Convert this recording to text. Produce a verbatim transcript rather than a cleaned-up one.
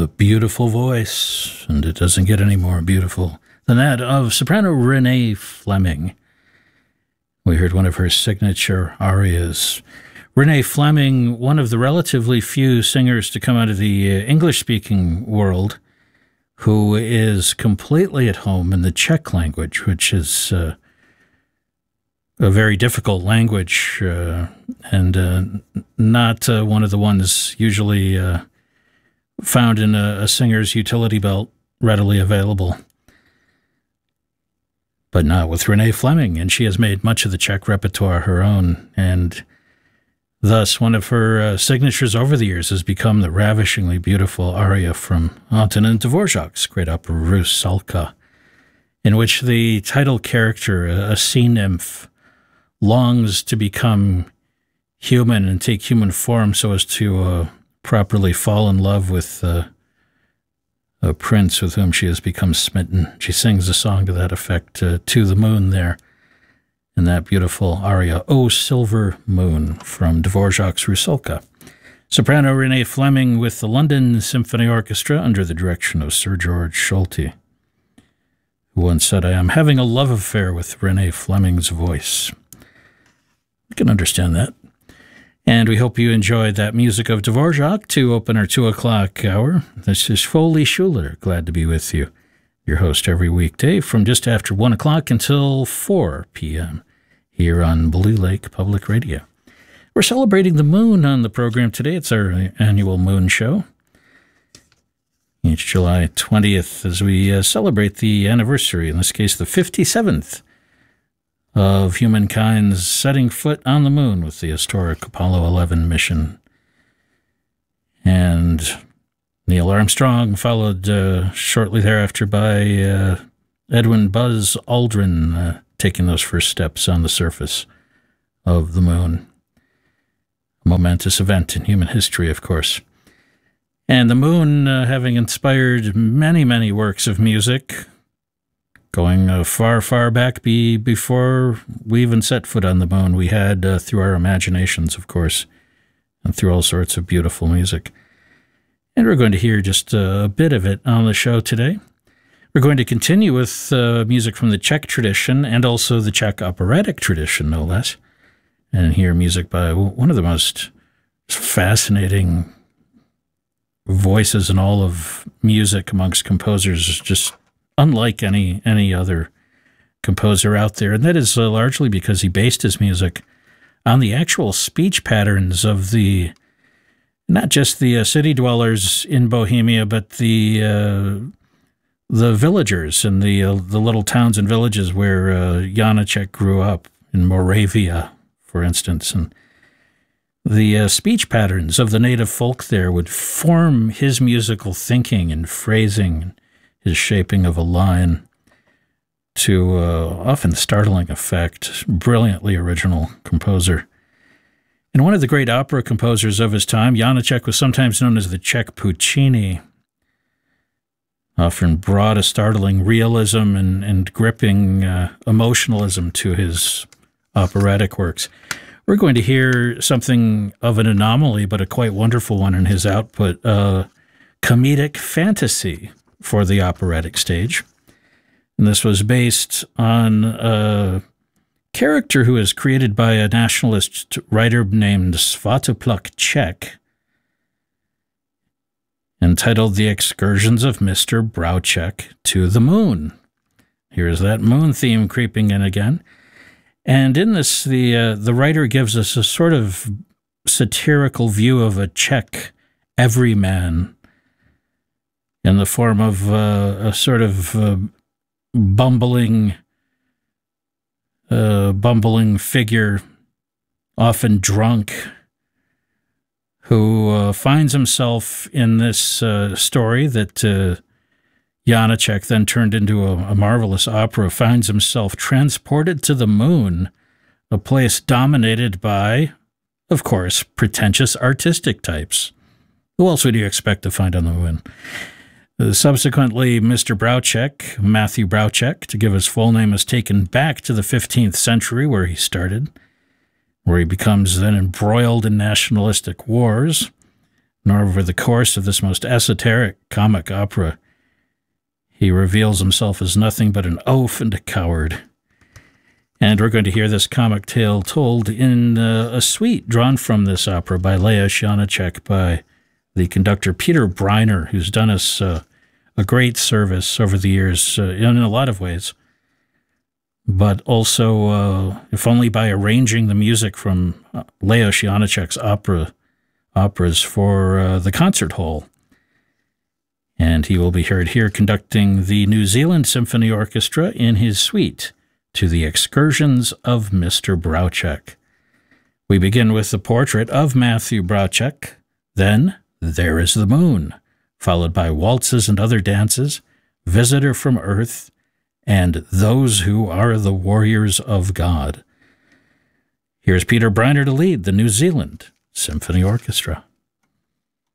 a beautiful voice, and it doesn't get any more beautiful than that of soprano Renee Fleming. We heard one of her signature arias. Renee Fleming, one of the relatively few singers to come out of the uh, English-speaking world who is completely at home in the Czech language, which is uh, a very difficult language uh, and uh, not uh, one of the ones usually uh, found in a, a singer's utility belt readily available. But not with Renee Fleming, and she has made much of the Czech repertoire her own, and thus one of her uh, signatures over the years has become the ravishingly beautiful aria from Antonin Dvorak's great opera Rusalka, in which the title character, a sea nymph, longs to become human and take human form so as to uh, properly fall in love with uh, a prince with whom she has become smitten. She sings a song to that effect, uh, To the Moon there, in that beautiful aria, O Silver Moon, from Dvorak's Rusalka. Soprano Renee Fleming with the London Symphony Orchestra under the direction of Sir George Solti, who once said, I am having a love affair with Renee Fleming's voice. I can understand that. And we hope you enjoyed that music of Dvorak to open our two o'clock hour. This is Foley Schuler, glad to be with you, your host every weekday from just after one o'clock until four p.m. here on Blue Lake Public Radio. We're celebrating the moon on the program today. It's our annual moon show. Each July twentieth as we uh, celebrate the anniversary, in this case the fifty-seventh, of humankind's setting foot on the moon with the historic Apollo eleven mission. And Neil Armstrong, followed uh, shortly thereafter by uh, Edwin Buzz Aldrin, uh, taking those first steps on the surface of the moon. A momentous event in human history, of course. And the moon, uh, having inspired many, many works of music, going uh, far, far back be, before we even set foot on the moon, we had, uh, through our imaginations, of course, and through all sorts of beautiful music. And we're going to hear just a bit of it on the show today. We're going to continue with uh, music from the Czech tradition and also the Czech operatic tradition, no less, and hear music by one of the most fascinating voices in all of music amongst composers, just unlike any any other composer out there. And that is uh, largely because he based his music on the actual speech patterns of the, not just the uh, city dwellers in Bohemia, but the uh, the villagers and the uh, the little towns and villages where uh, Janacek grew up, in Moravia, for instance. And the uh, speech patterns of the native folk there would form his musical thinking and phrasing, his shaping of a line, to uh, often startling effect. Brilliantly original composer. And one of the great opera composers of his time, Janacek was sometimes known as the Czech Puccini. Often brought a startling realism and, and gripping uh, emotionalism to his operatic works. We're going to hear something of an anomaly, but a quite wonderful one in his output, uh, comedic fantasy for the operatic stage. And this was based on a character who was created by a nationalist writer named Svatopluk Čech, entitled The Excursions of Mister Brouček to the Moon. Here's that moon theme creeping in again. And in this, the uh, the writer gives us a sort of satirical view of a Czech everyman in the form of uh, a sort of uh, bumbling, uh, bumbling figure, often drunk, who uh, finds himself in this uh, story that uh, Janacek then turned into a, a marvelous opera, finds himself transported to the moon, a place dominated by, of course, pretentious artistic types. Who else would you expect to find on the moon? Uh, subsequently, Mister Brouček, Matthew Brouček, to give his full name, is taken back to the fifteenth century where he started, where he becomes then embroiled in nationalistic wars. nor over the course of this most esoteric comic opera. He reveals himself as nothing but an oaf and a coward. And we're going to hear this comic tale told in uh, a suite drawn from this opera by Leos Janáček, by the conductor Peter Briner, who's done us uh, a great service over the years uh, in a lot of ways, but also, uh, if only by arranging the music from uh, Leos Janáček's opera, operas for uh, the concert hall. And he will be heard here conducting the New Zealand Symphony Orchestra in his suite to the Excursions of Mister Brouwcheck. We begin with the portrait of Matthew Brouwcheck, then There is the Moon, followed by Waltzes and Other Dances, Visitor from Earth, and Those Who Are the Warriors of God. Here's Peter Briner to lead the New Zealand Symphony Orchestra.